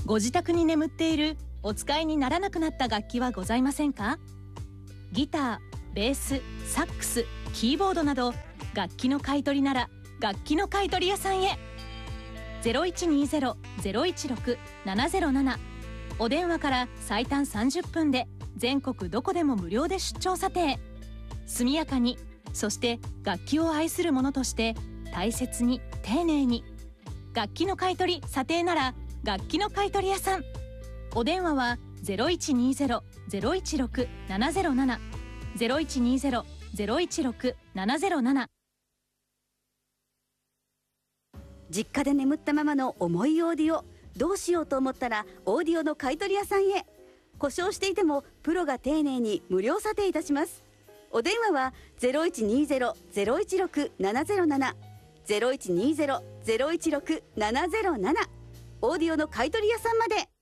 ご自宅に眠っているお使いにならなくなった楽器はございませんか？ギター、ベース、サックス、キーボードなど楽器の買い取りなら楽器の買い取り屋さんへ。0120-016-707、お電話から最短30分で全国どこでも無料で出張査定。速やかに、そして楽器を愛する者として大切に丁寧に。楽器の買い取り査定なら楽器の買い取り屋さん。お電話は0120-016-707、0120-016-707。 実家で眠ったままの重いオーディオ、どうしようと思ったらオーディオの買い取り屋さんへ。故障していてもプロが丁寧に無料査定いたします。お電話は0120-016-707、0120-016-707、オーディオの買い取り屋さんまで。